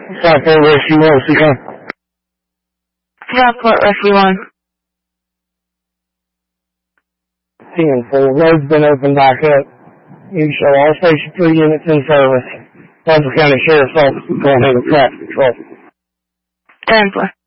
Southport Rescue 1, Seacon. Southport Rescue 1. 10-4, road's been opened back up. You show all Station 3 units in service. Russell County Sheriff's Office is going into traffic control. 10-4.